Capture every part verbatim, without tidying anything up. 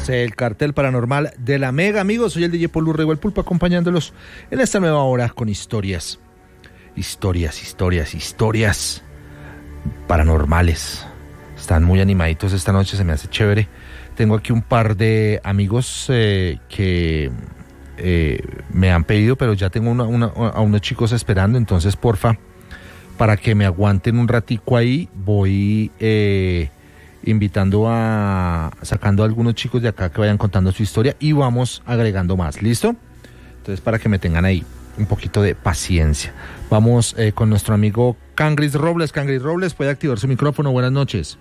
es el Cartel Paranormal de la Mega. Amigos, soy el D J Paul Urrego, el Pulpo, acompañándolos en esta nueva hora con historias, historias, historias, historias paranormales. Están muy animaditos esta noche, se me hace chévere. Tengo aquí un par de amigos eh, que eh, me han pedido, pero ya tengo una, una, a unos chicos esperando, entonces porfa, para que me aguanten un ratico ahí, voy eh, invitando a, sacando a algunos chicos de acá que vayan contando su historia y vamos agregando más, ¿listo? Entonces para que me tengan ahí un poquito de paciencia. Vamos eh, con nuestro amigo Cangris Robles. Cangris Robles, puede activar su micrófono, buenas noches.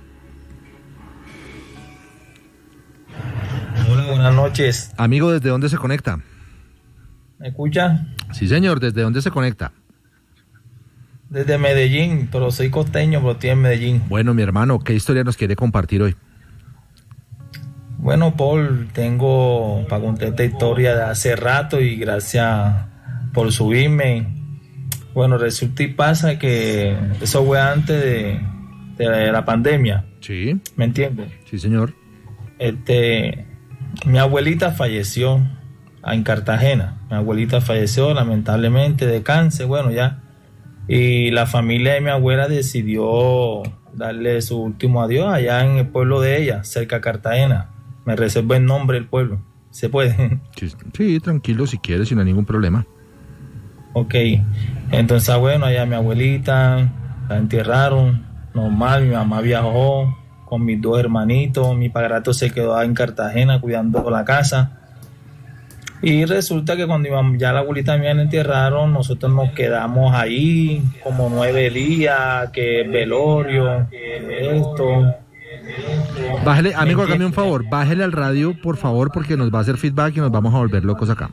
Hola, buenas noches. Amigo, ¿desde dónde se conecta? ¿Me escucha? Sí, señor, ¿desde dónde se conecta? Desde Medellín, pero soy costeño, pero estoy en Medellín. Bueno, mi hermano, ¿qué historia nos quiere compartir hoy? Bueno, Paul, tengo para contar esta historia de hace rato y gracias por subirme. Bueno, resulta y pasa que eso fue antes de, de la pandemia. Sí. ¿Me entiendes? Sí, señor. Este, mi abuelita falleció en Cartagena. Mi abuelita falleció lamentablemente de cáncer, bueno, ya. Y la familia de mi abuela decidió darle su último adiós allá en el pueblo de ella, cerca de Cartagena. Me reservo el nombre del pueblo. ¿Se puede? Sí, sí, tranquilo, si quieres, sin ningún problema. Ok. Entonces, bueno, allá mi abuelita la enterraron, normal. Mi mamá viajó con mis dos hermanitos. Mi padrastro se quedó en Cartagena cuidando la casa. Y resulta que cuando ya la abuelita mía la enterraron, nosotros nos quedamos ahí como nueve días, que velorio, que esto. Bájele, amigo, hágame un favor, bájele al radio, por favor, porque nos va a hacer feedback y nos vamos a volver locos acá.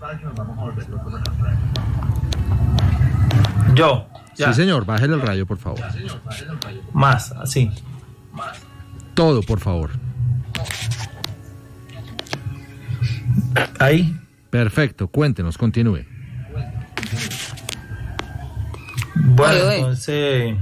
Yo. Ya. Sí, señor, bájele al radio, por favor. Más, así. Todo, por favor. Ahí. Perfecto, cuéntenos, continúe. Bueno, entonces,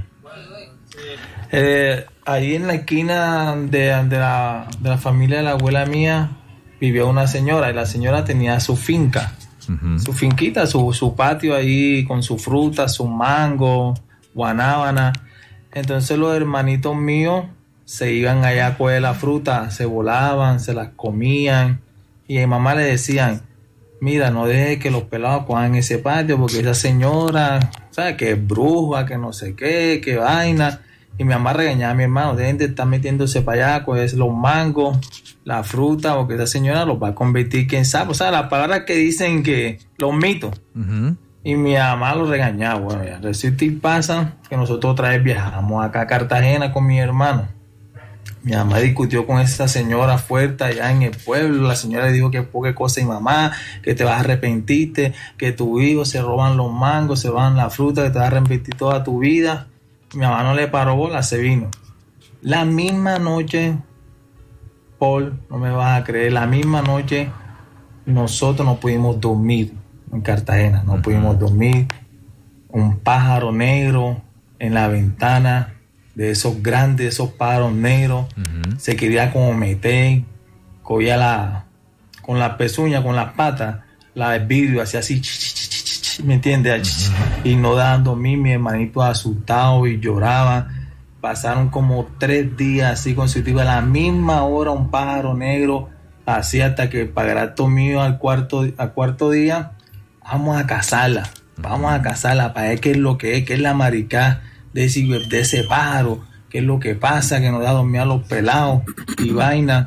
eh, ahí en la esquina de, de, la, de la familia de la abuela mía vivió una señora y la señora tenía su finca, uh-huh. su finquita, su, su patio ahí con su fruta, su mango, guanábana. Entonces los hermanitos míos se iban allá a coger la fruta, se volaban, se las comían y a mi mamá le decían: mira, no dejes que los pelados cojan ese patio porque esa señora, ¿sabes? Que es bruja, que no sé qué, que vaina. Y mi mamá regañaba a mi hermano: dejen de estar metiéndose para allá, coger los mangos, la fruta, porque esa señora los va a convertir, quién sabe. O sea, las palabras que dicen que los mitos. Uh-huh. Y mi mamá los regañaba. Bueno, ya resulta y pasa que nosotros otra vez viajamos acá a Cartagena con mi hermano. Mi mamá discutió con esa señora fuerte allá en el pueblo. La señora le dijo que poca cosa y mamá, que te vas a arrepentirte, que tus hijos se roban los mangos, se roban la fruta, que te vas a arrepentir toda tu vida. Mi mamá no le paró bola, se vino. La misma noche, Paul, no me vas a creer, la misma noche nosotros no pudimos dormir en Cartagena, no pudimos dormir. Un pájaro negro en la ventana, de esos grandes, esos pájaros negros, uh-huh. se quería como meter, cogía la, con las pezuñas, con las patas, la del vidrio, hacía así, ch, ch, ch, ch, ch, ¿me entiendes? Uh-huh. Y no daban dormir, mi hermanito asustado y lloraba. Pasaron como tres días así consecutivos, a la misma hora un pájaro negro, así hasta que el padrastro mío al cuarto, al cuarto día, vamos a cazarla, vamos a cazarla para ver qué es lo que es, qué es la maricá de ese, de ese pájaro, qué es lo que pasa, que nos da dormir a los pelados y vaina.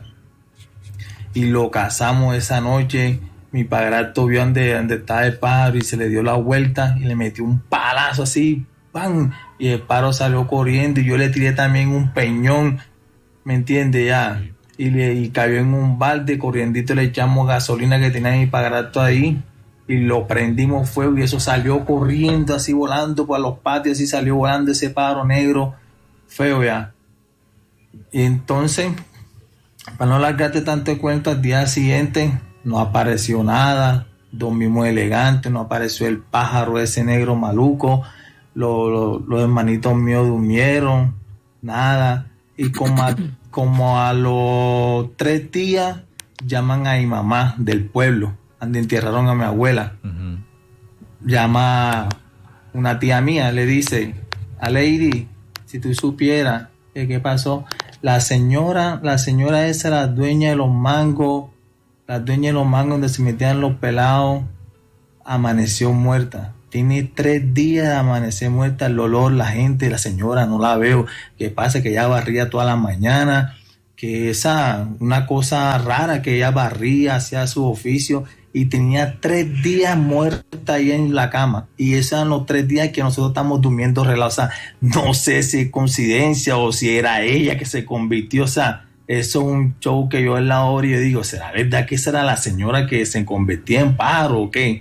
Y lo cazamos esa noche. Mi padrastro vio donde, donde estaba el pájaro y se le dio la vuelta y le metió un palazo así, ¡pam! Y el pájaro salió corriendo y yo le tiré también un peñón, ¿me entiendes? Ya, y, le, y cayó en un balde, corriendito le echamos gasolina que tenía mi padrastro ahí y lo prendimos fuego y eso salió corriendo así volando por los patios, así salió volando ese pájaro negro feo ya. Y entonces, para no largarte tanto de cuento, al día siguiente no apareció nada, dormimos elegante, no apareció el pájaro ese negro maluco, los, los, los hermanitos míos durmieron, nada, y como a, como a los tres días llaman a mi mamá del pueblo, donde enterraron a mi abuela. Uh-huh. Llama una tía mía, le dice, a Lady, si tú supieras que qué pasó, la señora, la señora esa, la dueña de los mangos, la dueña de los mangos donde se metían los pelados, amaneció muerta. Tiene tres días de amanecer muerta, el olor, la gente, la señora, no la veo. ¿Qué pasa? Que ella barría toda la mañana, que esa, una cosa rara, que ella barría, hacía su oficio y tenía tres días muerta ahí en la cama. Y esos eran los tres días que nosotros estamos durmiendo relajados. O sea, no sé si es coincidencia o si era ella que se convirtió. O sea, eso es un show que yo en la hora y yo digo, ¿será verdad que esa era la señora que se convertía en pájaro o qué?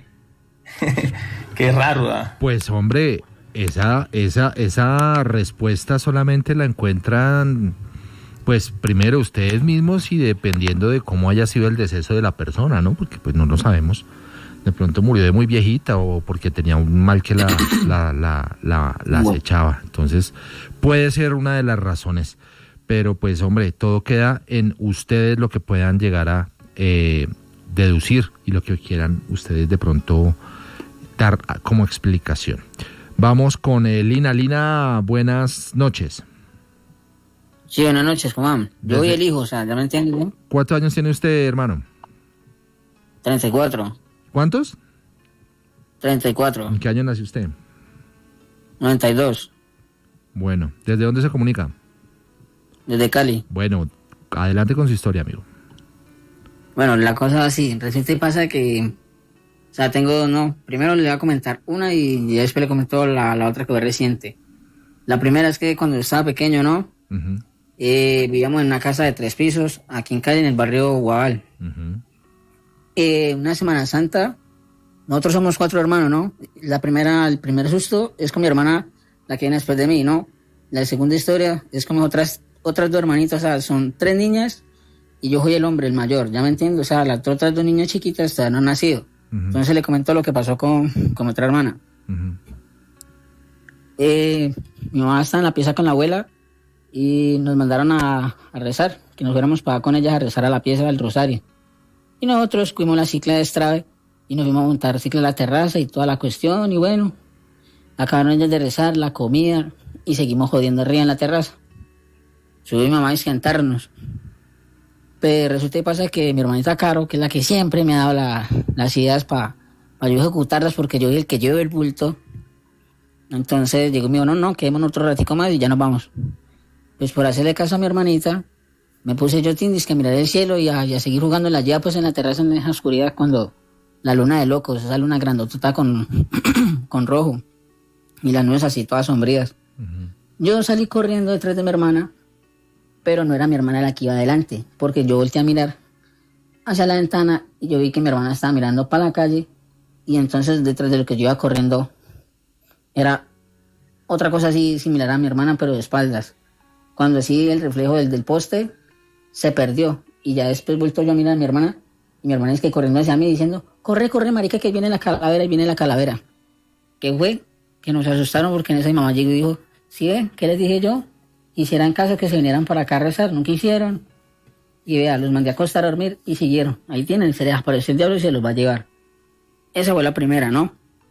Qué raro, ¿verdad? Pues hombre, esa, esa, esa respuesta solamente la encuentran, pues primero ustedes mismos y dependiendo de cómo haya sido el deceso de la persona, ¿no? Porque pues no lo sabemos. De pronto murió de muy viejita o porque tenía un mal que la, la, la, la, la acechaba. Entonces puede ser una de las razones. Pero pues hombre, todo queda en ustedes lo que puedan llegar a eh, deducir y lo que quieran ustedes de pronto dar como explicación. Vamos con eh, Lina. Lina, buenas noches. Sí, buenas noches, ¿cómo van? Yo soy el hijo, o sea, ¿ya me entienden? ¿Eh? ¿Cuántos años tiene usted, hermano? treinta y cuatro. ¿Cuántos? treinta y cuatro. ¿En qué año nació usted? noventa y dos. Bueno, ¿desde dónde se comunica? Desde Cali. Bueno, adelante con su historia, amigo. Bueno, la cosa es así, resulta y pasa que, o sea, tengo, no, primero le voy a comentar una y después le comento la, la otra que fue reciente. La primera es que cuando estaba pequeño, ¿no? Uh-huh. Eh, vivíamos en una casa de tres pisos, aquí en Cali, en el barrio Guabal. Uh-huh. Eh, una Semana Santa, nosotros somos cuatro hermanos, ¿no? La primera, el primer susto es con mi hermana, la que viene después de mí, ¿no? La segunda historia es con mis otras, otras dos hermanitas, o sea, son tres niñas y yo soy el hombre, el mayor, ¿ya me entiendo? O sea, las otras dos niñas chiquitas todavía no han nacido. Uh-huh. Entonces le comento lo que pasó con, con mi otra hermana. Uh-huh. Eh, mi mamá está en la pieza con la abuela y nos mandaron a, a rezar, que nos fuéramos para con ellas a rezar a la pieza del rosario. Y nosotros cogimos la cicla de Strave y nos fuimos a montar cicla a la terraza y toda la cuestión. Y bueno, acabaron ellas de rezar, la comida y seguimos jodiendo arriba en la terraza. Subió mi mamá a escantarnos. Pero resulta y pasa que mi hermanita Caro, que es la que siempre me ha dado la, las ideas para pa yo ejecutarlas porque yo soy el que llevo el bulto. Entonces digo, mío, no, no, quedémonos otro ratico más y ya nos vamos. Pues por hacerle caso a mi hermanita, me puse yo tindis que a mirar el cielo y a, y a seguir jugando en la llave, pues en la terraza en esa oscuridad cuando la luna de locos, esa luna grandotota con, con rojo y las nubes así todas sombrías. Uh-huh. Yo salí corriendo detrás de mi hermana, pero no era mi hermana la que iba adelante, porque yo volteé a mirar hacia la ventana y yo vi que mi hermana estaba mirando para la calle y entonces detrás de lo que yo iba corriendo era otra cosa así similar a mi hermana, pero de espaldas. Cuando sí el reflejo del, del poste se perdió y ya después vuelto yo a mirar a mi hermana y mi hermana es que corriendo hacia mí diciendo, corre, corre marica que viene la calavera y viene la calavera. ¿Qué fue? Que nos asustaron porque en esa mi mamá llegó y dijo, ¿sí ven? ¿Qué les dije yo? Hicieran caso que se vinieran para acá a rezar, no quisieron. Y vea, los mandé a acostar a dormir y siguieron. Ahí tienen, se les apareció el diablo y se los va a llevar. Esa fue la primera, ¿no?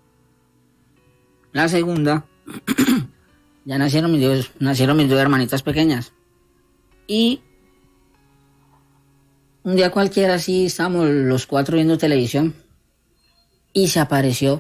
La segunda, ya nacieron mis dos, nacieron mis dos hermanitas pequeñas. Y un día cualquiera así, estábamos los cuatro viendo televisión y se apareció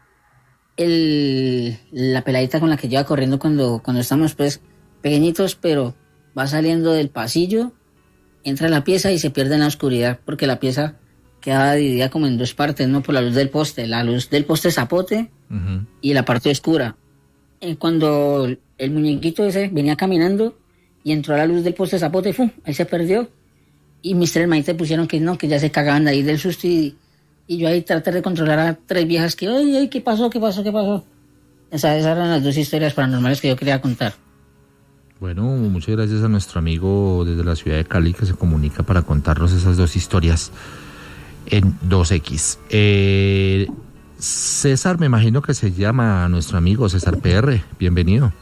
el, la peladita con la que yo iba corriendo cuando, cuando estábamos pues pequeñitos, pero va saliendo del pasillo, entra a la pieza y se pierde en la oscuridad porque la pieza quedaba dividida como en dos partes, ¿no? Por la luz del poste, la luz del poste zapote uh-huh. y la parte oscura. Y cuando el muñequito ese venía caminando y entró a la luz del poste zapote, ¡fum! Ahí se perdió. Y mis tres hermanitas pusieron que no, que ya se cagaban de ahí del susto y, y yo ahí traté de controlar a tres viejas que, ay, ay, ¿qué pasó? ¿Qué pasó? ¿Qué pasó? Esas, esas eran las dos historias paranormales que yo quería contar. Bueno, muchas gracias a nuestro amigo desde la ciudad de Cali que se comunica para contarnos esas dos historias en dos equis. Eh, César, me imagino que se llama nuestro amigo César P R. Bienvenido.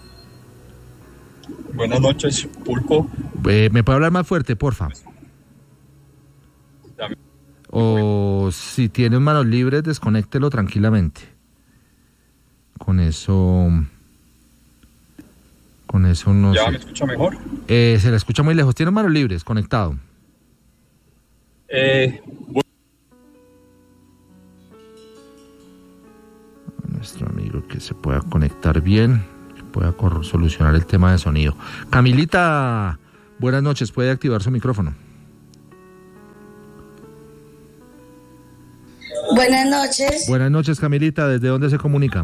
Buenas noches, Pulpo. Eh, ¿Me puede hablar más fuerte, porfa? O si tiene manos libres, desconéctelo tranquilamente. Con eso... Con eso no ¿Ya sé. me escucha mejor? Eh, se la escucha muy lejos. Tiene manos libres, conectado. Eh, Nuestro amigo que se pueda conectar bien, que pueda cor- solucionar el tema de sonido. Camilita, buenas noches. Puede activar su micrófono. Buenas noches. Buenas noches, Camilita. ¿Desde dónde se comunica?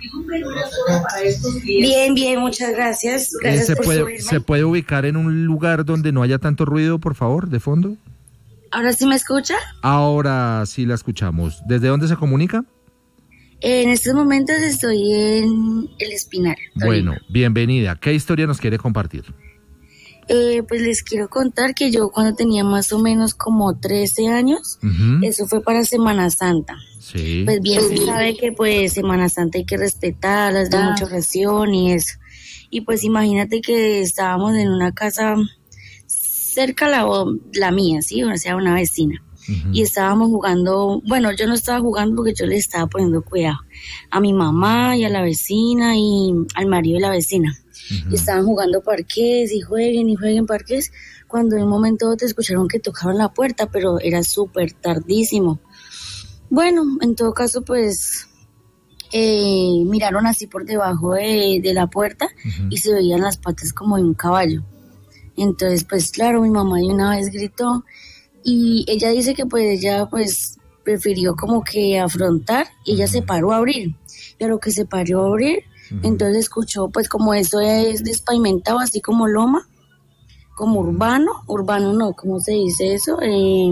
Bien, bien, muchas gracias. Eh, Gracias ¿Se por puede, subirme. ¿Se puede ubicar en un lugar donde no haya tanto ruido, por favor, de fondo? ¿Ahora sí me escucha? Ahora sí la escuchamos. ¿Desde dónde se comunica? En estos momentos estoy en El Espinar. Bueno, bienvenida. ¿Qué historia nos quiere compartir? Eh, pues les quiero contar que yo cuando tenía más o menos como trece años, Ujú. eso fue para Semana Santa. Sí. Pues bien se sabe que pues Semana Santa hay que respetarla, es de mucha oración y eso. Y pues imagínate que estábamos en una casa cerca a la, la mía, ¿sí? O sea, una vecina. Ujú. Y estábamos jugando, bueno, yo no estaba jugando porque yo le estaba poniendo cuidado a mi mamá y a la vecina y al marido de la vecina. Ujú. Y estaban jugando parqués y jueguen y jueguen parqués, cuando en un momento te escucharon que tocaban la puerta, pero era súper tardísimo. Bueno, en todo caso, pues eh, miraron así por debajo de, de la puerta Ujú. y se veían las patas como de un caballo. Entonces, pues claro, mi mamá de una vez gritó y ella dice que pues ella pues prefirió como que afrontar y ella se paró a abrir. Y a lo que se paró a abrir, Ujú. entonces escuchó pues como eso es despavimentado, así como loma, como urbano, urbano no, ¿cómo se dice eso? Eh,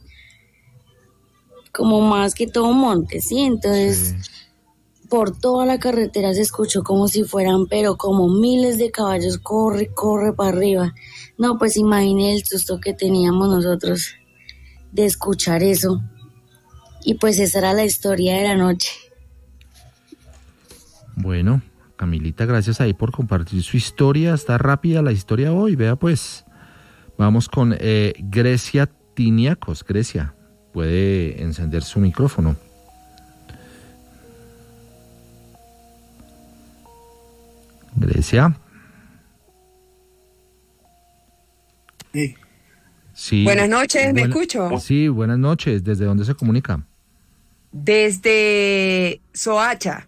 como más que todo monte, ¿sí? Entonces Sí. por toda la carretera se escuchó como si fueran, pero como miles de caballos, corre, corre para arriba. No, pues imagine el susto que teníamos nosotros de escuchar eso. Y pues esa era la historia de la noche. Bueno, Camilita, gracias ahí por compartir su historia. Está rápida la historia hoy. Vea pues. Vamos con eh, Grecia Tiniacos. Grecia, puede encender su micrófono. Grecia. Sí. Sí. Buenas noches, ¿me Buena- escucho? Sí, buenas noches. ¿Desde dónde se comunica? Desde Soacha.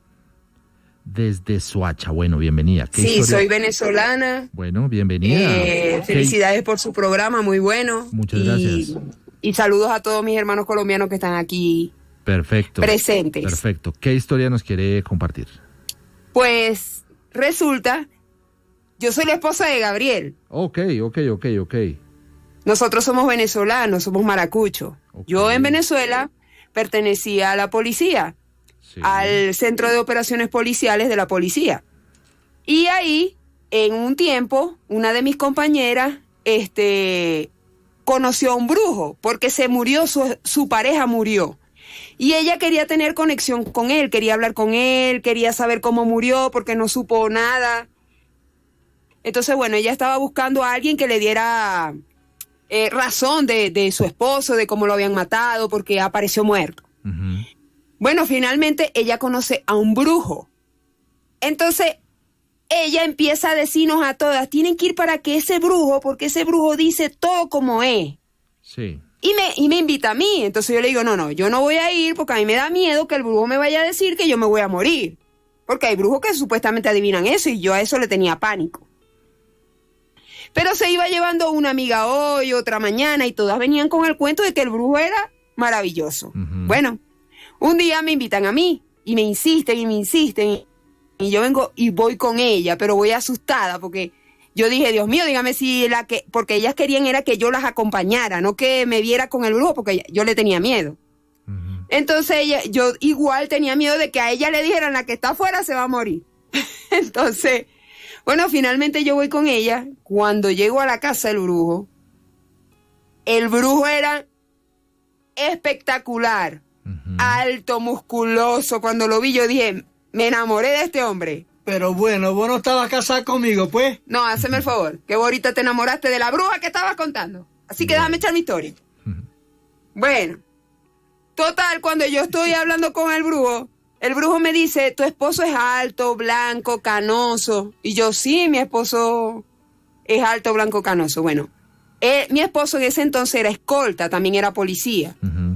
Desde Soacha. Bueno, bienvenida. ¿Qué Sí, historia? soy venezolana. Bueno, bienvenida. Eh, ¿Qué- felicidades por su programa, muy bueno. Muchas y, gracias. Y saludos a todos mis hermanos colombianos que están aquí Perfecto. presentes. Perfecto. ¿Qué historia nos quiere compartir? Pues resulta, yo soy la esposa de Gabriel. Ok, ok, ok, ok. Nosotros somos venezolanos, somos maracuchos. Ok. Yo en Venezuela pertenecía a la policía, Sí. al Centro de Operaciones Policiales de la policía. Y ahí, en un tiempo, una de mis compañeras este, conoció a un brujo, porque se murió, su, su pareja murió. Y ella quería tener conexión con él, quería hablar con él, quería saber cómo murió, porque no supo nada. Entonces, bueno, ella estaba buscando a alguien que le diera eh, razón de, de su esposo, de cómo lo habían matado, porque apareció muerto. Ujú. Bueno, finalmente ella conoce a un brujo. Entonces, ella empieza a decirnos a todas, tienen que ir para que ese brujo, porque ese brujo dice todo como es. Sí. Y me, y me invita a mí. Entonces yo le digo, no, no, yo no voy a ir porque a mí me da miedo que el brujo me vaya a decir que yo me voy a morir. Porque hay brujos que supuestamente adivinan eso y yo a eso le tenía pánico. Pero se iba llevando una amiga hoy, otra mañana y todas venían con el cuento de que el brujo era maravilloso. Ujú. Bueno, un día me invitan a mí y me insisten y me insisten y, y yo vengo y voy con ella, pero voy asustada porque yo dije, Dios mío, dígame si la que, porque ellas querían era que yo las acompañara, no que me viera con el brujo porque yo le tenía miedo. Ujú. Entonces ella, yo igual tenía miedo de que a ella le dijeran la que está afuera se va a morir. Entonces, bueno, finalmente yo voy con ella. Cuando llego a la casa del brujo, el brujo era espectacular, Ujú. alto, musculoso. Cuando lo vi yo dije, me enamoré de este hombre. Pero bueno, vos no estabas casada conmigo, pues. No, hazme el favor, que vos ahorita te enamoraste de la bruja que estabas contando. Así que déjame echar mi historia. Bueno, total, cuando yo estoy hablando con el brujo, el brujo me dice, tu esposo es alto, blanco, canoso. Y yo, sí, mi esposo es alto, blanco, canoso. Bueno, eh, mi esposo en ese entonces era escolta, también era policía. Uh-huh.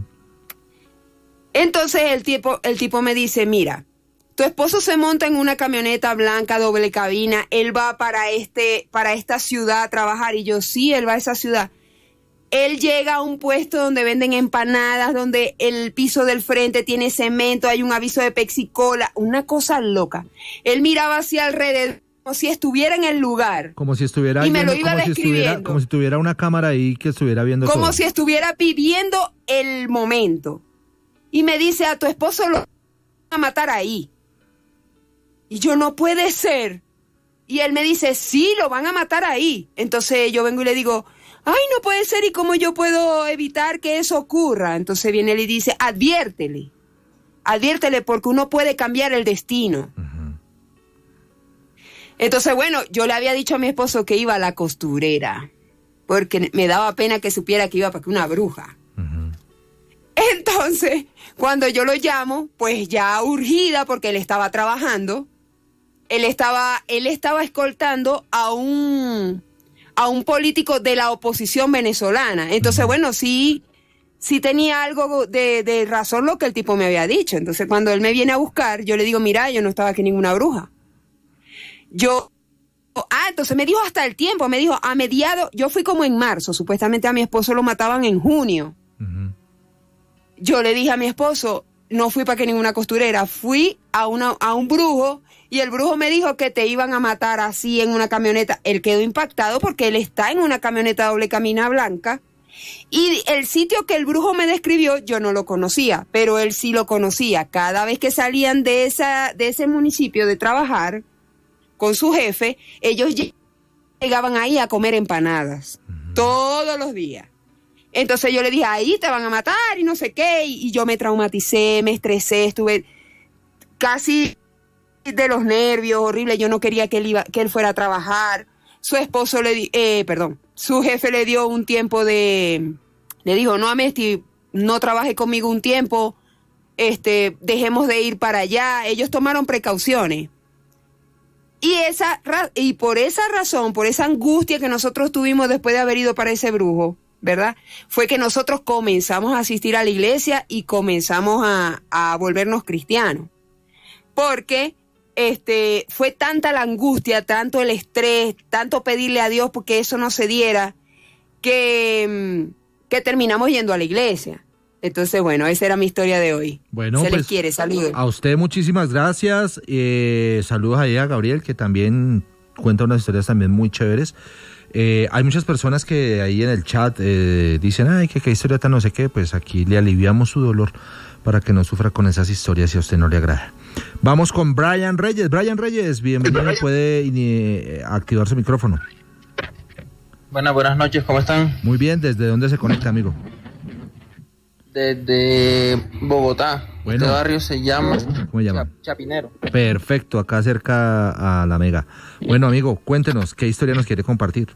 Entonces el tipo, el tipo me dice, mira, tu esposo se monta en una camioneta blanca, doble cabina, él va para, este, para esta ciudad a trabajar. Y yo, sí, él va a esa ciudad. Él llega a un puesto donde venden empanadas, donde el piso del frente tiene cemento, hay un aviso de Pepsi-Cola, una cosa loca. Él miraba hacia alrededor como si estuviera en el lugar. Como si estuviera y me viendo, lo iba como describiendo. Si estuviera, como si tuviera una cámara ahí que estuviera viendo Como todo. si estuviera viviendo el momento. Y me dice, a tu esposo lo van a matar ahí. Y yo, no puede ser. Y él me dice, sí, lo van a matar ahí. Entonces yo vengo y le digo, ay, no puede ser, ¿y cómo yo puedo evitar que eso ocurra? Entonces viene él y dice, adviértele, adviértele porque uno puede cambiar el destino. Uh-huh. Entonces, bueno, yo le había dicho a mi esposo que iba a la costurera, porque me daba pena que supiera que iba para que una bruja. Uh-huh. Entonces, cuando yo lo llamo, pues ya urgida, porque él estaba trabajando, él estaba, él estaba escoltando a un... a un político de la oposición venezolana. Entonces, bueno, sí, sí tenía algo de, de razón lo que el tipo me había dicho. Entonces, cuando él me viene a buscar, yo le digo, mira, yo no estaba aquí ninguna bruja. Yo, ah, entonces me dijo hasta el tiempo, me dijo, a mediados, yo fui como en marzo, supuestamente a mi esposo lo mataban en junio. Uh-huh. Yo le dije a mi esposo, no fui para que ninguna costurera, fui a, una, a un brujo. Y el brujo me dijo que te iban a matar así en una camioneta. Él quedó impactado porque él está en una camioneta doble cabina blanca. Y el sitio que el brujo me describió, yo no lo conocía, pero él sí lo conocía. Cada vez que salían de, esa, de ese municipio de trabajar con su jefe, ellos llegaban ahí a comer empanadas. Uh-huh. Todos los días. Entonces yo le dije, ahí te van a matar y no sé qué. Y, y yo me traumaticé, me estresé, estuve casi... de los nervios, horrible, yo no quería que él iba, que él fuera a trabajar. Su esposo le di, eh, perdón, su jefe le dio un tiempo de, le dijo, no, Amesti, no trabaje conmigo un tiempo, este, dejemos de ir para allá. Ellos tomaron precauciones. Y esa, y por esa razón, por esa angustia que nosotros tuvimos después de haber ido para ese brujo, ¿verdad? Fue que nosotros comenzamos a asistir a la iglesia y comenzamos a, a volvernos cristianos. Porque Este, fue tanta la angustia, tanto el estrés, tanto pedirle a Dios porque eso no se diera, que, que terminamos yendo a la iglesia. Entonces, bueno, esa era mi historia de hoy. Bueno, se pues, les quiere, saludos. A usted muchísimas gracias. Eh, saludos ahí a Gabriel, que también cuenta unas historias también muy chéveres. Eh, hay muchas personas que ahí en el chat eh, dicen, ay, que qué historia tan no sé qué. Pues aquí le aliviamos su dolor para que no sufra con esas historias si a usted no le agrada. Vamos con Brian Reyes. Brian Reyes, bienvenido, puede eh, activar su micrófono. Buenas, buenas noches, ¿cómo están? Muy bien, ¿desde dónde se conecta, amigo? Desde Bogotá. Bueno. Este barrio se llama... ¿Cómo se llama? Chapinero. Perfecto, acá cerca a la Mega. Bueno, amigo, cuéntenos, ¿qué historia nos quiere compartir?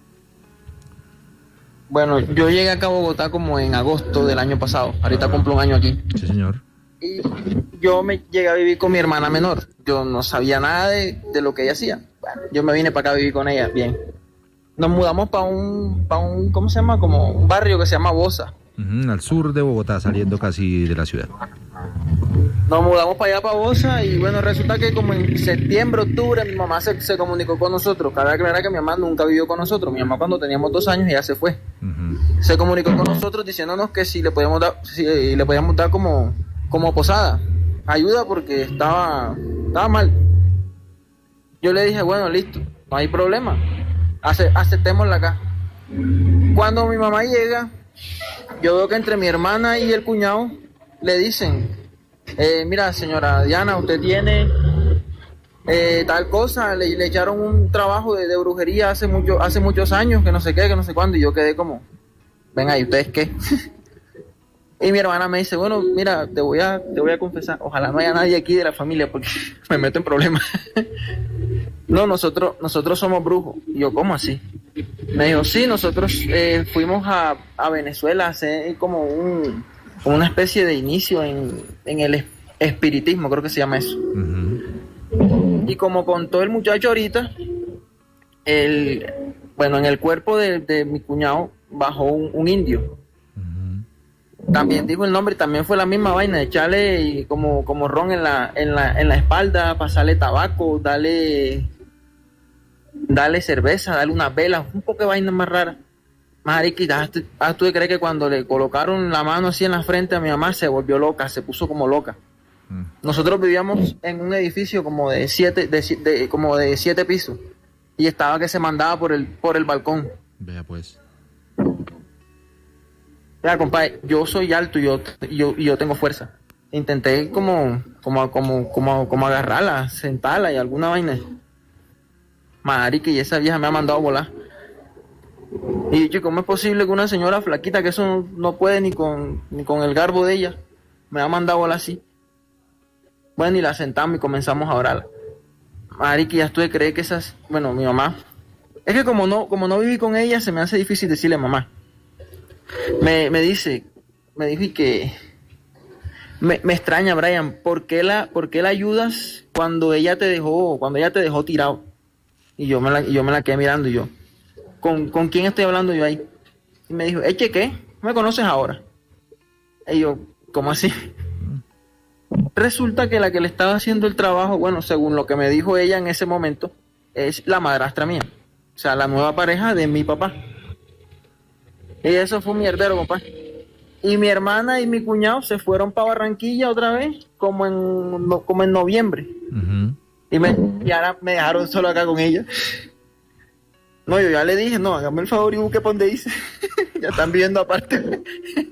Bueno, yo llegué acá a Bogotá como en agosto del año pasado. Ahorita cumplo un año aquí. Sí, señor. Y yo me llegué a vivir con mi hermana menor. Yo no sabía nada de, de lo que ella hacía. Bueno, yo me vine para acá a vivir con ella, bien. Nos mudamos para un, para un, ¿cómo se llama? Como un barrio que se llama Bosa. Uh-huh, al sur de Bogotá, saliendo casi de la ciudad. Nos mudamos para allá, para Bosa, y bueno, resulta que como en septiembre, octubre, mi mamá se, se comunicó con nosotros. Cabe aclarar que mi mamá nunca vivió con nosotros. Mi mamá cuando teníamos dos años ya se fue. Uh-huh. Se comunicó con nosotros diciéndonos que si le podíamos dar, si le podíamos dar como... como posada, ayuda porque estaba, estaba mal. Yo le dije, bueno, listo, no hay problema, Ace, aceptémosla acá. Cuando mi mamá llega, yo veo que entre mi hermana y el cuñado le dicen, eh, mira señora Diana, usted tiene eh, tal cosa, le, le echaron un trabajo de, de brujería hace, mucho, hace muchos años, que no sé qué, que no sé cuándo, y yo quedé como, ven ahí, ¿ustedes qué? Y mi hermana me dice, bueno, mira, te voy a te voy a confesar, ojalá no haya nadie aquí de la familia porque me meto en problemas. No, nosotros nosotros somos brujos. Y yo, ¿cómo así? Me dijo, sí, nosotros eh, fuimos a, a Venezuela a hacer como, un, como una especie de inicio en, en el espiritismo, creo que se llama eso. Uh-huh. Y como contó el muchacho ahorita, el, bueno, en el cuerpo de, de mi cuñado bajó un, un indio. Uh-huh. También dijo el nombre, también fue la misma vaina, echarle como, como ron en la, en la, en la espalda, pasarle tabaco, darle... Dale cerveza, dale unas velas, un poco de vaina más rara. Mariquita, ¿tú, tú crees que cuando le colocaron la mano así en la frente a mi mamá se volvió loca, se puso como loca? Mm. Nosotros vivíamos en un edificio como de siete, de, de, como de siete pisos y estaba que se mandaba por el, por el balcón. Vea pues. Ya, compadre, yo soy alto y yo, yo, yo tengo fuerza. Intenté como, como, como, como, como agarrarla, sentarla y alguna vaina. Marica, y esa vieja me ha mandado a volar. Y dicho, ¿cómo es posible que una señora flaquita, que eso no, no puede ni con, ni con el garbo de ella, me ha mandado a volar así? Bueno, y la sentamos y comenzamos a orarla. Marica, ya estuve creer que esas, bueno, mi mamá, es que como no, como no viví con ella, se me hace difícil decirle mamá. Me, me dice, me dijo que me, me extraña, Brian, ¿por qué la, por qué la ayudas cuando ella te dejó, cuando ella te dejó tirado? Y yo me la, yo me la quedé mirando y yo, ¿con, ¿con quién estoy hablando yo ahí? Y me dijo, ¿eche qué? ¿Me conoces ahora? Y yo, ¿cómo así? Resulta que la que le estaba haciendo el trabajo, bueno, según lo que me dijo ella en ese momento, es la madrastra mía. O sea, la nueva pareja de mi papá. Y eso fue un mierdero, papá. Y mi hermana y mi cuñado se fueron para Barranquilla otra vez, como en, como en noviembre. Uh-huh. Y, me, y ahora me dejaron solo acá con ella. No, yo ya le dije, no, hágame el favor y busque por donde dice. Ya están viendo aparte.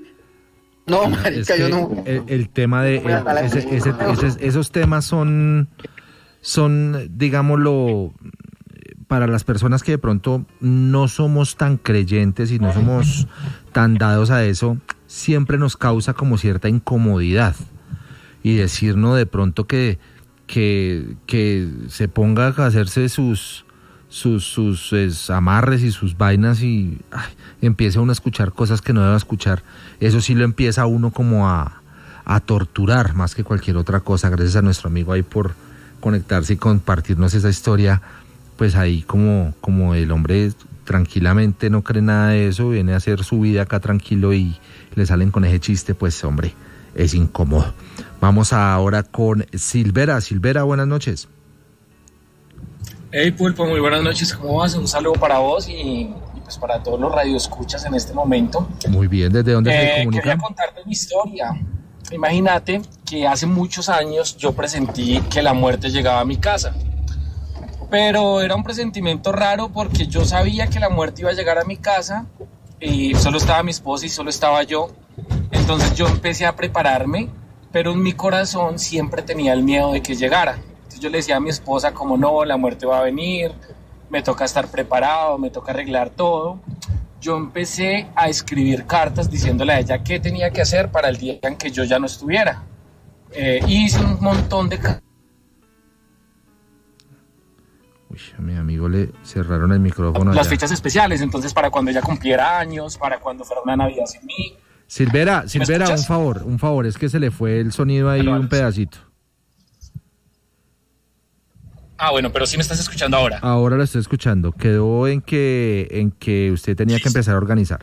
No, marica, es que yo no... El, el tema de... El, ese, ese, ese, esos temas son, son, digámoslo, para las personas que de pronto no somos tan creyentes y no somos tan dados a eso, siempre nos causa como cierta incomodidad. Y decirnos de pronto que... Que, que se ponga a hacerse sus sus, sus es, amarres y sus vainas y ay, empieza uno a escuchar cosas que no debe escuchar. Eso sí lo empieza uno como a, a torturar más que cualquier otra cosa. Gracias a nuestro amigo ahí por conectarse y compartirnos esa historia. Pues ahí como, como el hombre tranquilamente no cree nada de eso, viene a hacer su vida acá tranquilo y le salen con ese chiste, pues hombre, es incómodo. Vamos ahora con Silvera. Silvera, buenas noches. Hey Pulpo, muy buenas noches, ¿cómo vas? Un saludo para vos y, y pues para todos los radioescuchas en este momento. Muy bien, ¿desde dónde eh, se comunica? Quería contarte mi historia. Imagínate que hace muchos años yo presentí que la muerte llegaba a mi casa. Pero era un presentimiento raro porque yo sabía que la muerte iba a llegar a mi casa y solo estaba mi esposa y solo estaba yo. Entonces yo empecé a prepararme, pero en mi corazón siempre tenía el miedo de que llegara. Entonces yo le decía a mi esposa como no, la muerte va a venir, me toca estar preparado, me toca arreglar todo. Yo empecé a escribir cartas diciéndole a ella qué tenía que hacer para el día en que yo ya no estuviera. Eh, hice un montón de cartas. Uy, a mi amigo le cerraron el micrófono. Las allá. Fechas especiales, entonces para cuando ella cumpliera años, para cuando fuera una Navidad sin mí. Silvera, Silvera, un favor, un favor, es que se le fue el sonido ahí un pedacito. Ah, bueno, pero sí me estás escuchando ahora. Ahora lo estoy escuchando. Quedó en que en que usted tenía que empezar a organizar.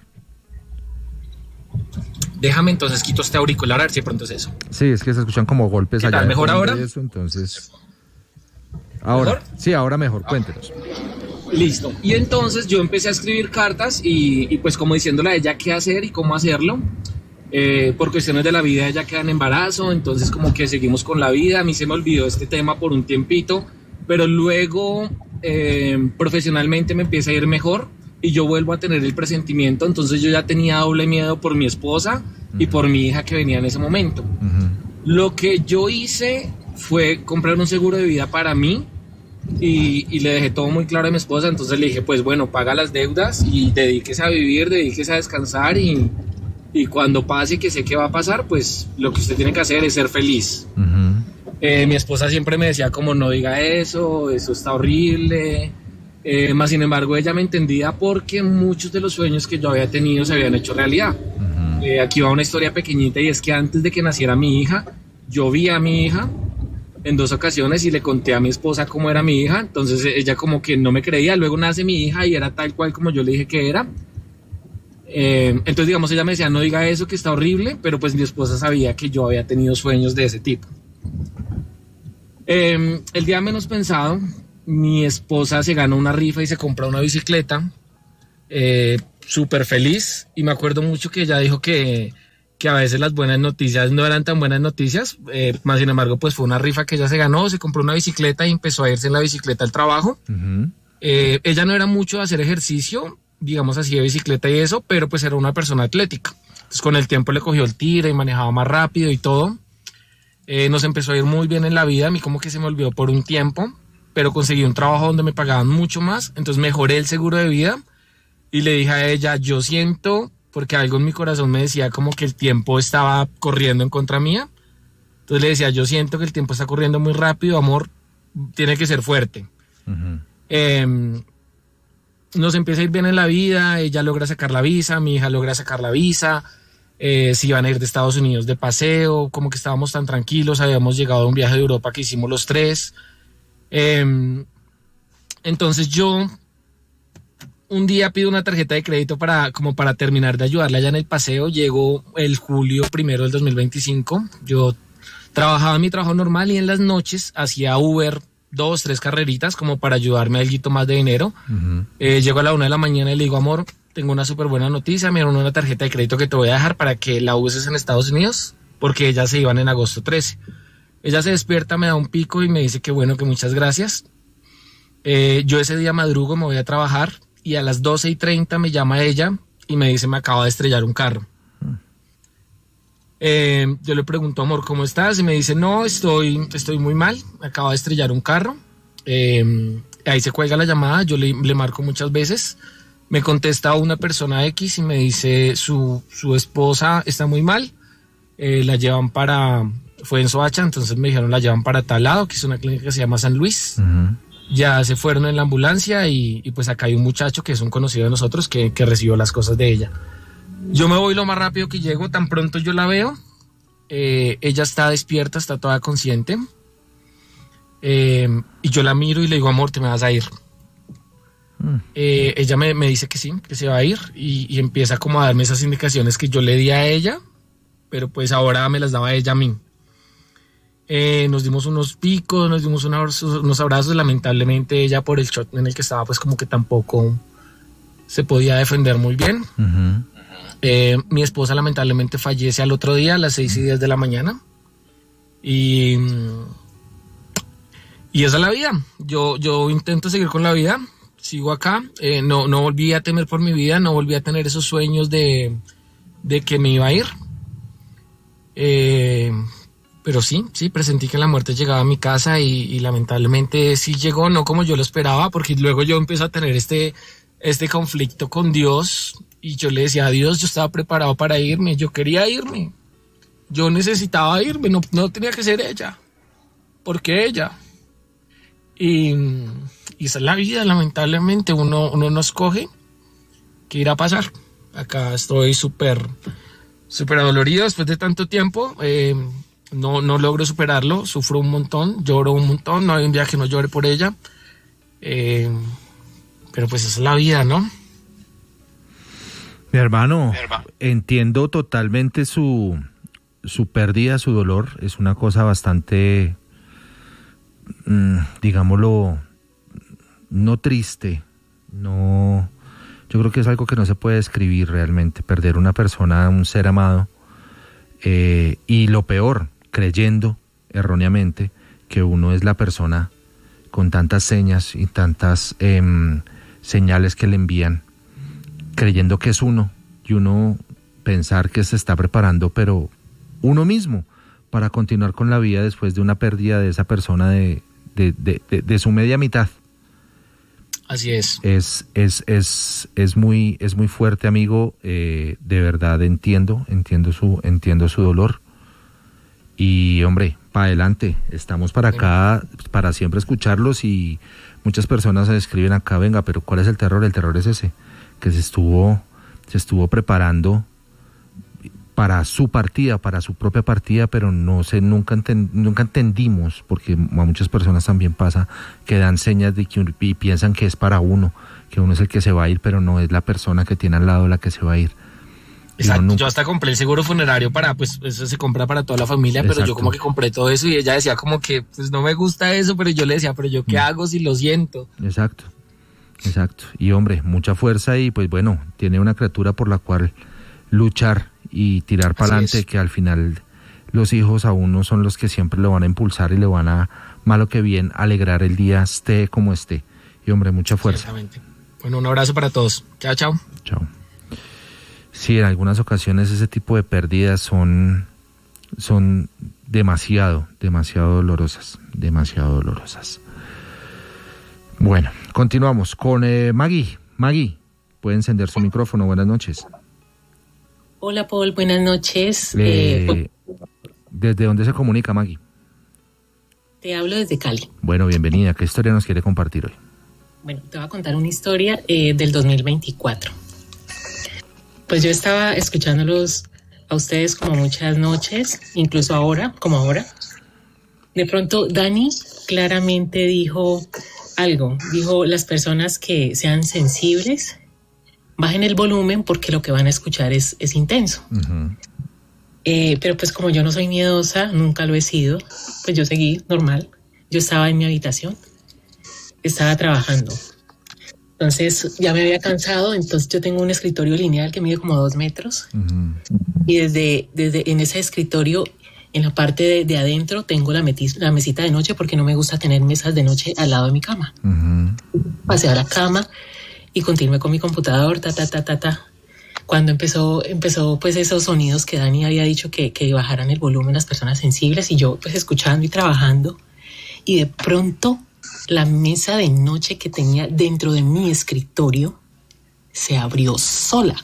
Déjame entonces quito este auricular a ver si de pronto es eso. Sí, es que se escuchan como golpes ¿Qué allá. tal? ¿Mejor ahora? Eso, entonces. Ahora, ¿mejor? Sí, ahora mejor. Ah. Cuéntenos. Listo. Y entonces yo empecé a escribir cartas y, y pues como diciéndole a ella qué hacer y cómo hacerlo. Eh, por cuestiones de la vida ella queda en embarazo, entonces como que seguimos con la vida. A mí se me olvidó este tema por un tiempito, pero luego eh, profesionalmente me empieza a ir mejor y yo vuelvo a tener el presentimiento. Entonces yo ya tenía doble miedo por mi esposa uh-huh. y por mi hija que venía en ese momento. Uh-huh. Lo que yo hice fue comprar un seguro de vida para mí. Y, y le dejé todo muy claro a mi esposa. Entonces le dije, pues bueno, paga las deudas y dedíquese a vivir, dedíquese a descansar y, y cuando pase, que sé que va a pasar, pues lo que usted tiene que hacer es ser feliz. Uh-huh. eh, mi esposa siempre me decía como no diga eso, eso está horrible, Eh, más sin embargo, ella me entendía porque muchos de los sueños que yo había tenido se habían hecho realidad. Uh-huh. Eh, aquí va una historia pequeñita, y es que antes de que naciera mi hija, yo vi a mi hija en dos ocasiones y le conté a mi esposa cómo era mi hija. Entonces ella como que no me creía. Luego nace mi hija y era tal cual como yo le dije que era. Eh, entonces, digamos, ella me decía, no diga eso, que está horrible, pero pues mi esposa sabía que yo había tenido sueños de ese tipo. Eh, el día menos pensado, mi esposa se ganó una rifa y se compró una bicicleta, eh, súper feliz, y me acuerdo mucho que ella dijo que, que a veces las buenas noticias no eran tan buenas noticias, eh, más sin embargo pues fue una rifa que ella se ganó, se compró una bicicleta y empezó a irse en la bicicleta al trabajo. Uh-huh. eh, ella no era mucho de hacer ejercicio, digamos así, de bicicleta y eso, pero pues era una persona atlética, entonces con el tiempo le cogió el tiro y manejaba más rápido y todo. Eh, nos empezó a ir muy bien en la vida, a mí como que se me olvidó por un tiempo, pero conseguí un trabajo donde me pagaban mucho más, entonces mejoré el seguro de vida y le dije a ella, yo siento, porque algo en mi corazón me decía como que el tiempo estaba corriendo en contra mía, entonces le decía, yo siento que el tiempo está corriendo muy rápido, amor, tiene que ser fuerte. Uh-huh. Eh, nos empieza a ir bien en la vida, ella logra sacar la visa, mi hija logra sacar la visa, eh, se iban a ir de Estados Unidos de paseo, como que estábamos tan tranquilos, habíamos llegado a un viaje de Europa que hicimos los tres. Eh, entonces yo un día pido una tarjeta de crédito para, como para terminar de ayudarla allá en el paseo. Llegó el julio primero del dos mil veinticinco, yo trabajaba mi trabajo normal y en las noches hacía Uber, dos, tres carreritas como para ayudarme a algo más de dinero. Uh-huh. eh, llego a la una de la mañana y le digo, amor, tengo una súper buena noticia, me dieron una tarjeta de crédito que te voy a dejar para que la uses en Estados Unidos, porque ellas se iban en agosto trece. Ella se despierta, me da un pico y me dice que bueno, que muchas gracias. Eh, yo ese día madrugo, me voy a trabajar y a las doce y treinta me llama ella y me dice, me acaba de estrellar un carro. Mm. Eh, yo le pregunto, amor, ¿cómo estás? Y me dice, no, estoy, estoy muy mal, me acaba de estrellar un carro. Eh, ahí se cuelga la llamada, yo le, le marco muchas veces. Me contesta una persona X y me dice, su, su esposa está muy mal, eh, la llevan para... Fue en Soacha, entonces me dijeron la llevan para tal lado, que es una clínica que se llama San Luis. Uh-huh. Ya se fueron en la ambulancia y, y pues acá hay un muchacho que es un conocido de nosotros que, que recibió las cosas de ella. Yo me voy lo más rápido que llego, tan pronto yo la veo, eh, ella está despierta, está toda consciente, eh, y yo la miro y le digo, amor, te me vas a ir. Uh-huh. Eh, ella me, me dice que sí, que se va a ir y, y empieza como a darme esas indicaciones que yo le di a ella, pero pues ahora me las daba ella a mí. Eh, nos dimos unos picos, nos dimos unos, unos abrazos, lamentablemente ella por el shot en el que estaba pues como que tampoco se podía defender muy bien. Uh-huh. eh, mi esposa lamentablemente fallece al otro día a las seis y diez de la mañana y, y esa es la vida. Yo, yo intento seguir con la vida, sigo acá, eh, no, no volví a temer por mi vida, no volví a tener esos sueños de, de que me iba a ir. eh Pero sí, sí, presentí que la muerte llegaba a mi casa y, y lamentablemente sí llegó, no como yo lo esperaba, porque luego yo empiezo a tener este, este conflicto con Dios y yo le decía a Dios, yo estaba preparado para irme, yo quería irme, yo necesitaba irme, no, no tenía que ser ella, porque ella. Y, y esa es la vida, lamentablemente uno, uno no escoge qué irá a pasar. Acá estoy súper, súper adolorido después de tanto tiempo. Eh, No, no logro superarlo, sufro un montón, lloro un montón, no hay un día que no llore por ella, eh, pero pues esa es la vida, ¿no? Mi hermano, Mi hermano. entiendo totalmente su, su pérdida, su dolor, es una cosa bastante, mmm, digámoslo, no triste, no, yo creo que es algo que no se puede describir realmente, perder una persona, un ser amado, eh, y lo peor, creyendo erróneamente que uno es la persona con tantas señas y tantas eh, señales que le envían, creyendo que es uno, y uno pensar que se está preparando, pero uno mismo, para continuar con la vida después de una pérdida de esa persona de, de, de, de, de su media mitad. Así es. Es, es, es, es, muy, es muy fuerte, amigo, eh, de verdad entiendo, entiendo su, entiendo su dolor. Y hombre, para adelante, estamos para acá, para siempre escucharlos, y muchas personas se escriben acá, venga, pero ¿cuál es el terror? El terror es ese, que se estuvo, se estuvo preparando para su partida, para su propia partida, pero no sé, nunca, enten, nunca entendimos, porque a muchas personas también pasa que dan señas de que y piensan que es para uno, que uno es el que se va a ir, pero no es la persona que tiene al lado la que se va a ir. Exacto, no, yo hasta compré el seguro funerario para, pues eso se compra para toda la familia, Exacto. Pero yo como que compré todo eso y ella decía como que, pues no me gusta eso, pero yo le decía, pero yo qué hago si lo siento. Exacto, exacto, y hombre, mucha fuerza, y pues bueno, tiene una criatura por la cual luchar y tirar para adelante, que al final los hijos a uno son los que siempre lo van a impulsar y le van a, malo que bien, alegrar el día, esté como esté. Y hombre, mucha fuerza. Exactamente. Bueno, un abrazo para todos. Chao, chao. Chao. Sí, en algunas ocasiones ese tipo de pérdidas son, son demasiado, demasiado dolorosas, demasiado dolorosas. Bueno, continuamos con eh, Maggie. Maggie, puede encender su micrófono. Buenas noches. Hola, Paul, buenas noches. Eh, eh, ¿Desde dónde se comunica, Maggie? Te hablo desde Cali. Bueno, bienvenida. ¿Qué historia nos quiere compartir hoy? Bueno, te voy a contar una historia eh, del dos mil veinticuatro. Pues yo estaba escuchándolos a ustedes como muchas noches, incluso ahora, como ahora. De pronto, Dani claramente dijo algo. Dijo, las personas que sean sensibles, bajen el volumen porque lo que van a escuchar es, es intenso. Uh-huh. Eh, pero pues como yo no soy miedosa, nunca lo he sido, pues yo seguí normal. Yo estaba en mi habitación, estaba trabajando. Entonces ya me había cansado, entonces yo tengo un escritorio lineal que mide como dos metros. Uh-huh. Y desde, desde en ese escritorio, en la parte de, de adentro, tengo la, metis, la mesita de noche porque no me gusta tener mesas de noche al lado de mi cama. Uh-huh. Pasé a la cama y continué con mi computador, ta, ta, ta, ta, ta. Cuando empezó, empezó pues esos sonidos que Dani había dicho que, que bajaran el volumen las personas sensibles, y yo pues escuchando y trabajando, y de pronto la mesa de noche que tenía dentro de mi escritorio se abrió sola.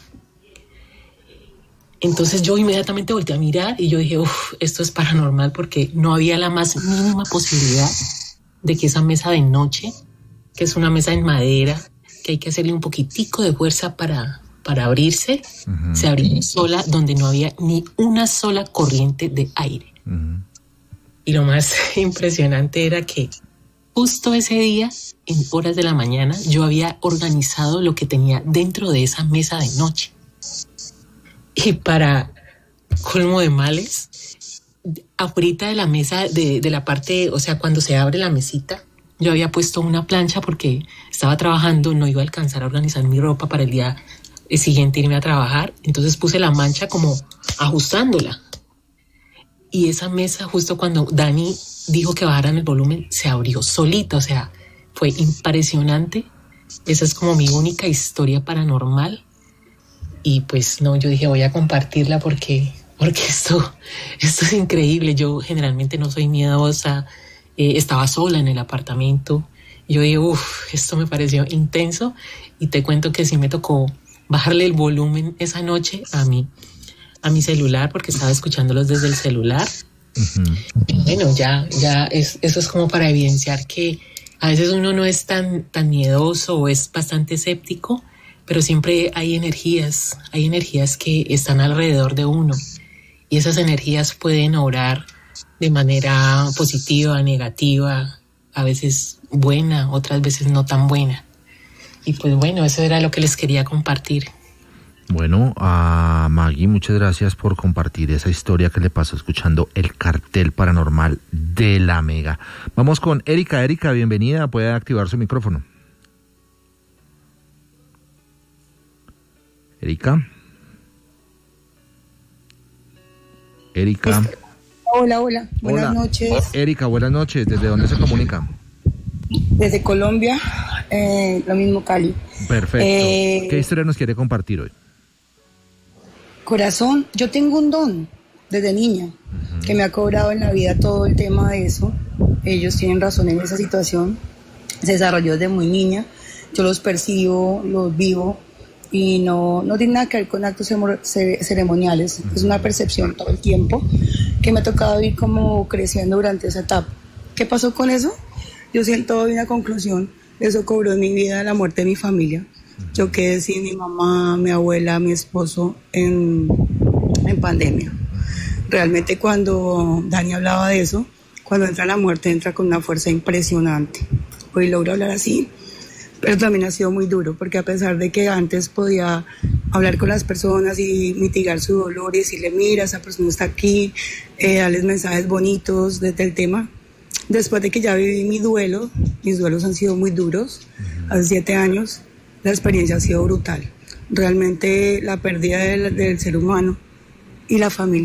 Entonces yo inmediatamente volteé a mirar y yo dije, uff, esto es paranormal, porque no había la más mínima posibilidad de que esa mesa de noche, que es una mesa en madera, que hay que hacerle un poquitico de fuerza para, para abrirse, uh-huh. se abrió sola, donde no había ni una sola corriente de aire. Uh-huh. Y lo más impresionante era que justo ese día, en horas de la mañana, yo había organizado lo que tenía dentro de esa mesa de noche. Y para colmo de males, afuera de la mesa, de, de la parte, o sea, cuando se abre la mesita, yo había puesto una plancha porque estaba trabajando, no iba a alcanzar a organizar mi ropa para el día siguiente irme a trabajar. Entonces puse la mancha como ajustándola. Y esa mesa, justo cuando Dani dijo que bajaran el volumen, se abrió solita. O sea, fue impresionante. Esa es como mi única historia paranormal. Y pues no, yo dije, voy a compartirla porque, porque esto, esto es increíble. Yo generalmente no soy miedosa. Eh, estaba sola en el apartamento. Yo dije, uff, esto me pareció intenso. Y te cuento que sí me tocó bajarle el volumen esa noche a mi, a mi celular, porque estaba escuchándolos desde el celular. Uh-huh. Y bueno, ya, ya es, eso es como para evidenciar que a veces uno no es tan, tan miedoso o es bastante escéptico, pero siempre hay energías, hay energías que están alrededor de uno. Y esas energías pueden obrar de manera positiva, negativa, a veces buena, otras veces no tan buena. Y pues bueno, eso era lo que les quería compartir. Bueno, a Maggie, muchas gracias por compartir esa historia que le pasó escuchando el cartel paranormal de la Mega. Vamos con Erika. Erika, bienvenida, puede activar su micrófono. Erika. Erika. Hola, hola, buenas hola. noches. Erika, buenas noches. ¿Desde dónde se comunica? Desde Colombia, eh, lo mismo Cali. Perfecto. Eh, ¿Qué historia nos quiere compartir hoy? Corazón, yo tengo un don desde niña, uh-huh. que me ha cobrado en la vida todo el tema de eso. Ellos tienen razón en esa situación. Se desarrolló desde muy niña. Yo los percibo, los vivo. Y no, no tiene nada que ver con actos ceremoniales, uh-huh. es una percepción todo el tiempo. que me ha tocado ir como creciendo durante esa etapa. ¿Qué pasó con eso? Yo siento hoy una conclusión, eso cobró en mi vida la muerte de mi familia. Yo quedé sin mi mamá, mi abuela, mi esposo en, en pandemia. Realmente cuando Dani hablaba de eso, cuando entra la muerte entra con una fuerza impresionante. Hoy logro hablar así, pero también ha sido muy duro, porque a pesar de que antes podía hablar con las personas y mitigar su dolor y decirle, mira, esa persona está aquí, eh, darles mensajes bonitos desde el tema, después de que ya viví mi duelo, mis duelos han sido muy duros, hace siete años, la experiencia ha sido brutal. Realmente la pérdida del, del ser humano y la familia